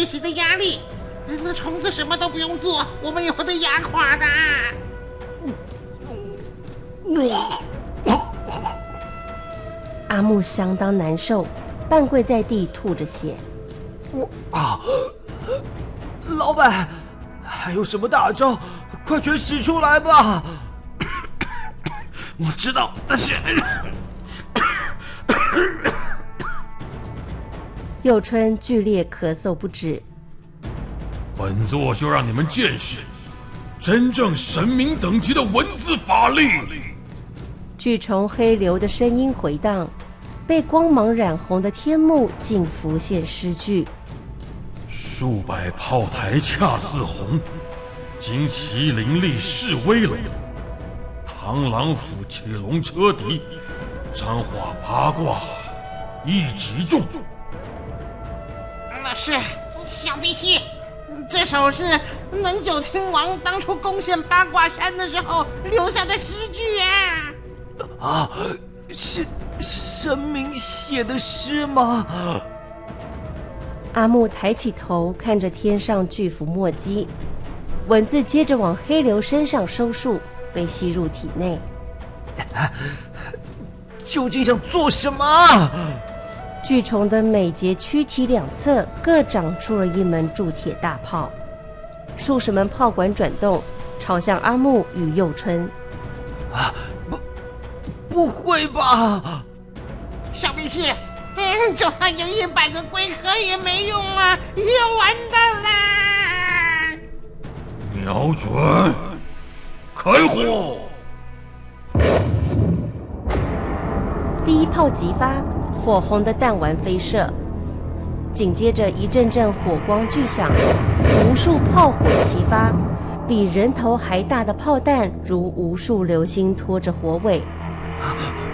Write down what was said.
窒息的压力。那虫子什么都不用做，我们也会被压垮的。 阿木相当难受，半跪在地吐着血。 老板，还有什么大招？快全使出来吧！ 我知道，但是…… 佑春剧烈咳嗽不止。 本座就让你们见识真正神明等级的文字法力。 巨虫黑流的声音回荡，被光芒染红的天幕竟浮现诗句： 数百炮台恰似红，旌旗凌厉势威龙。螳螂斧起龙车敌，彰化八卦一击中。 那是小鼻涕，这首是能久亲王当初攻陷八卦山的时候留下的诗句啊！ 是神明写的诗吗？ 阿木抬起头，看着天上巨幅墨迹，文字接着往黑流身上收束，被吸入体内。 究竟想做什么？ 巨虫的每节躯体两侧各长出了一门铸铁大炮，数十门炮管转动，朝向阿木与佑春。 不会吧！ 小鼻涕，就算有100个龟壳也没用啊，要完蛋啦！ 瞄准，开火！ 第一炮击发，火红的弹丸飞射，紧接着一阵阵火光巨响，无数炮火齐发，比人头还大的炮弹如无数流星拖着火尾。